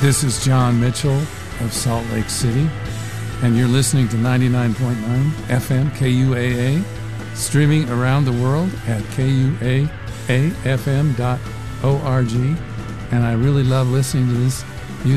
This is John Mitchell of Salt Lake City, and you're listening to 99.9 FM KUAA, streaming around the world at kuaafm.org. And I really love listening to this